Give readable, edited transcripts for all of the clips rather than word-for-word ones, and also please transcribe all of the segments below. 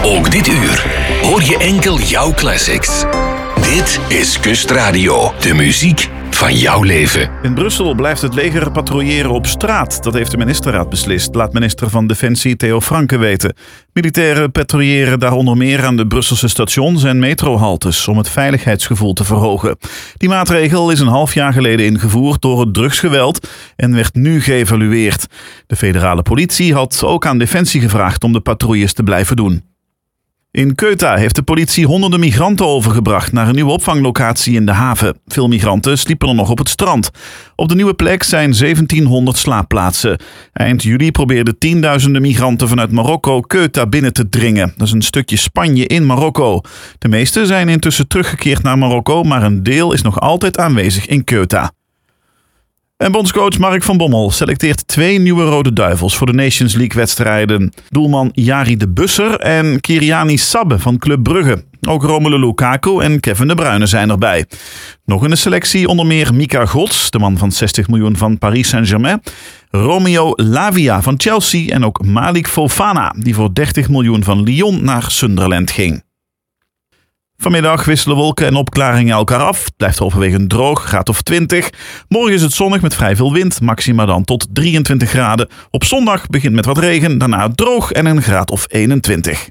Ook dit uur hoor je enkel jouw classics. Dit is Kustradio, de muziek van jouw leven. In Brussel blijft het leger patrouilleren op straat. Dat heeft de ministerraad beslist, laat minister van Defensie Theo Franke weten. Militairen patrouilleren daar onder meer aan de Brusselse stations en metrohaltes om het veiligheidsgevoel te verhogen. Die maatregel is een half jaar geleden ingevoerd door het drugsgeweld en werd nu geëvalueerd. De federale politie had ook aan Defensie gevraagd om de patrouilles te blijven doen. In Ceuta heeft de politie honderden migranten overgebracht naar een nieuwe opvanglocatie in de haven. Veel migranten sliepen er nog op het strand. Op de nieuwe plek zijn 1700 slaapplaatsen. Eind juli probeerden tienduizenden migranten vanuit Marokko Ceuta binnen te dringen. Dat is een stukje Spanje in Marokko. De meeste zijn intussen teruggekeerd naar Marokko, maar een deel is nog altijd aanwezig in Ceuta. En bondscoach Mark van Bommel selecteert 2 nieuwe Rode Duivels voor de Nations League-wedstrijden. Doelman Jari de Busser en Kyriani Sabbe van Club Brugge. Ook Romelu Lukaku en Kevin De Bruyne zijn erbij. Nog in de selectie onder meer Mika Gods, de man van 60 miljoen van Paris Saint-Germain. Romeo Lavia van Chelsea en ook Malik Fofana, die voor 30 miljoen van Lyon naar Sunderland ging. Vanmiddag wisselen wolken en opklaringen elkaar af. Het blijft overwegend droog, graad of 20. Morgen is het zonnig met vrij veel wind, maxima dan tot 23 graden. Op zondag begint met wat regen, daarna droog en een graad of 21.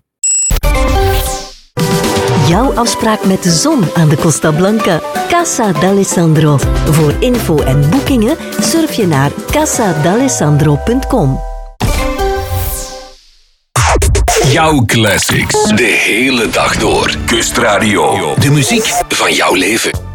Jouw afspraak met de zon aan de Costa Blanca. Casa d'Alessandro. Voor info en boekingen surf je naar casadalessandro.com. Jouw classics, de hele dag door. Kustradio, de muziek van jouw leven.